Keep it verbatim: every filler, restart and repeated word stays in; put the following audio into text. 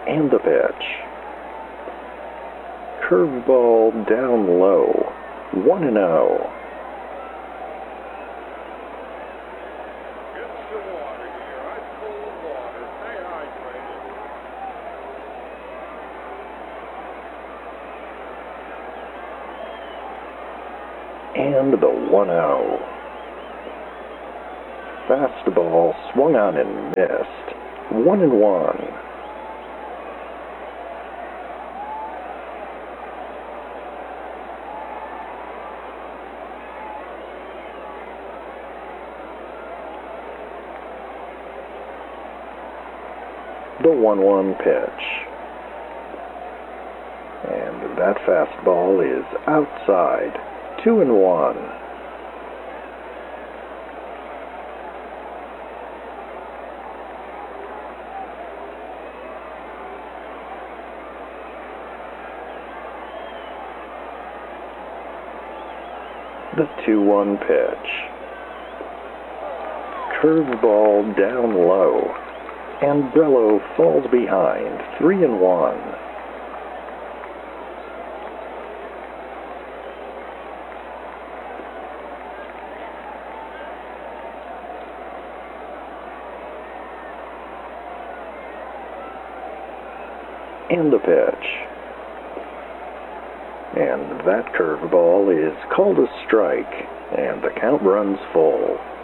And the pitch. Curveball down low. one and oh. Get some water here. Ice cold water. Stay hydrated. And the one oh. Fastball swung on and missed. One and one. The one one pitch. And that fastball is outside. Two and one. The two one pitch. Curveball down low. And Brello falls behind. Three and one. And the pitch. And that curveball is called a strike, and the count runs full.